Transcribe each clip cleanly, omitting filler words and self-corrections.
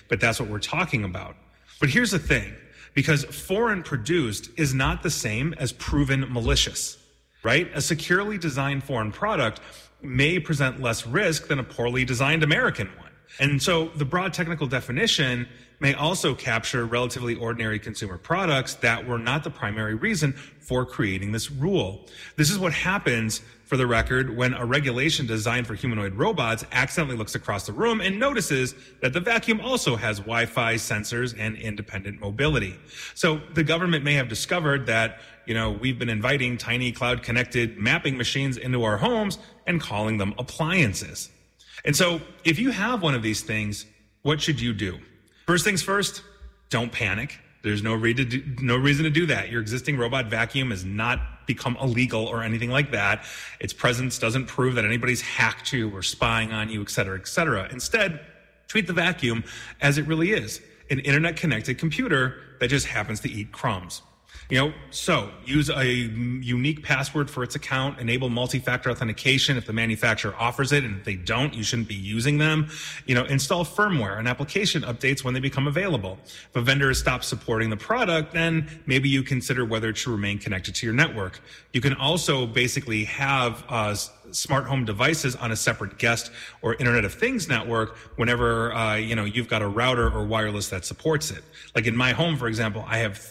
but that's what we're talking about. But here's the thing, because foreign produced is not the same as proven malicious, right? A securely designed foreign product may present less risk than a poorly designed American one. And so the broad technical definition may also capture relatively ordinary consumer products that were not the primary reason for creating this rule. This is what happens, for the record, when a regulation designed for humanoid robots accidentally looks across the room and notices that the vacuum also has Wi-Fi, sensors, and independent mobility. So the government may have discovered that, we've been inviting tiny cloud-connected mapping machines into our homes and calling them appliances. And so if you have one of these things, what should you do? First things first, don't panic. There's no reason to do that. Your existing robot vacuum has not become illegal or anything like that. Its presence doesn't prove that anybody's hacked you or spying on you, et cetera, et cetera. Instead, treat the vacuum as it really is, an internet-connected computer that just happens to eat crumbs. So use a unique password for its account, enable multi-factor authentication if the manufacturer offers it, and if they don't, you shouldn't be using them. Install firmware and application updates when they become available. If a vendor stops supporting the product, then maybe you consider whether it should remain connected to your network. You can also basically have smart home devices on a separate guest or Internet of Things network whenever, you've got a router or wireless that supports it. Like in my home, for example, I have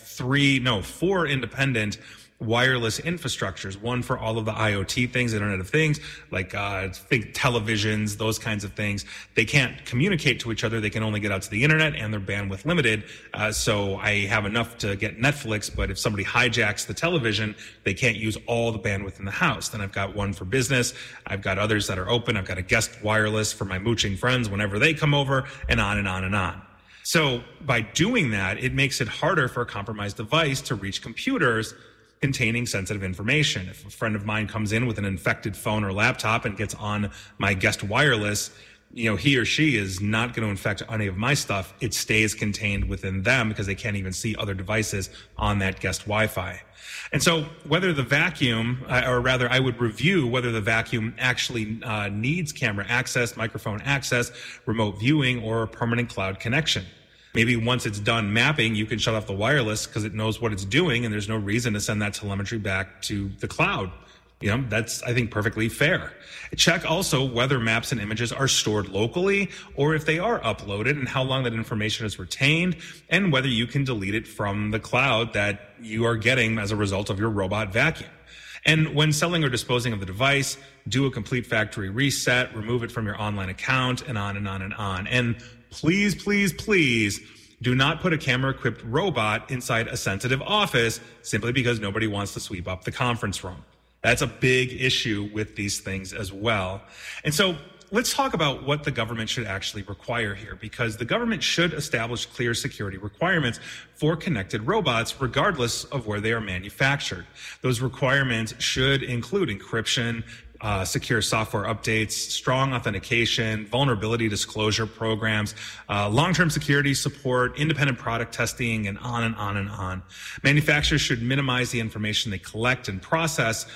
4 independent wireless infrastructures, one for all of the IoT things, Internet of Things, like think televisions, those kinds of things. They can't communicate to each other. They can only get out to the internet, and they're bandwidth limited. So I have enough to get Netflix, but if somebody hijacks the television, they can't use all the bandwidth in the house. Then I've got one for business. I've got others that are open. I've got a guest wireless for my mooching friends whenever they come over, and on and on and on. So by doing that, it makes it harder for a compromised device to reach computers containing sensitive information. If a friend of mine comes in with an infected phone or laptop and gets on my guest wireless, he or she is not going to infect any of my stuff. It stays contained within them because they can't even see other devices on that guest Wi-Fi. And so whether the vacuum, or rather I would review whether the vacuum actually needs camera access, microphone access, remote viewing, or a permanent cloud connection. Maybe once it's done mapping, you can shut off the wireless because it knows what it's doing, and there's no reason to send that telemetry back to the cloud. That's, I think, perfectly fair. Check also whether maps and images are stored locally or if they are uploaded and how long that information is retained, and whether you can delete it from the cloud that you are getting as a result of your robot vacuum. And when selling or disposing of the device, do a complete factory reset, remove it from your online account, and on and on and on. And please, please, please do not put a camera-equipped robot inside a sensitive office simply because nobody wants to sweep up the conference room. That's a big issue with these things as well. And so let's talk about what the government should actually require here, because the government should establish clear security requirements for connected robots, regardless of where they are manufactured. Those requirements should include encryption, secure software updates, strong authentication, vulnerability disclosure programs, long-term security support, independent product testing, and on and on and on. Manufacturers should minimize the information they collect and process,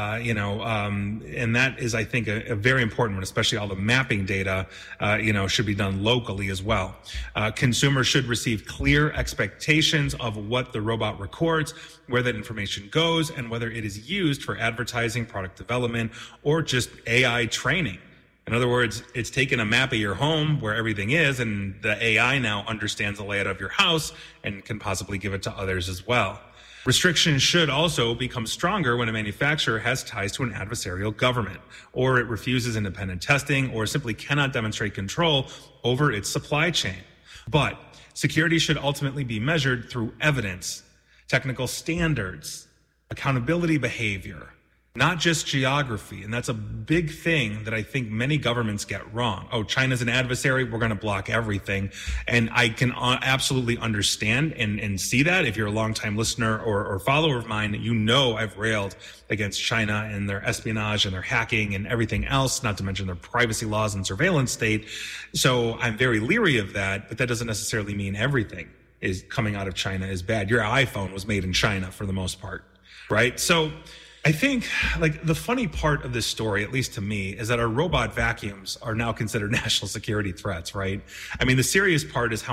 and that is, I think, a very important one, especially all the mapping data, should be done locally as well. Consumers should receive clear expectations of what the robot records, where that information goes, and whether it is used for advertising, product development, or just AI training. In other words, it's taken a map of your home where everything is, and the AI now understands the layout of your house and can possibly give it to others as well. Restrictions should also become stronger when a manufacturer has ties to an adversarial government, or it refuses independent testing, or simply cannot demonstrate control over its supply chain. But security should ultimately be measured through evidence, technical standards, accountability behavior, not just geography. And that's a big thing that I think many governments get wrong. Oh, China's an adversary, we're going to block everything. And I can absolutely understand and see that. If you're a longtime listener or follower of mine, I've railed against China and their espionage and their hacking and everything else, not to mention their privacy laws and surveillance state. So I'm very leery of that, but that doesn't necessarily mean everything is coming out of China is bad. Your iPhone was made in China for the most part, right? So I think, the funny part of this story, at least to me, is that our robot vacuums are now considered national security threats, right? I mean, the serious part is how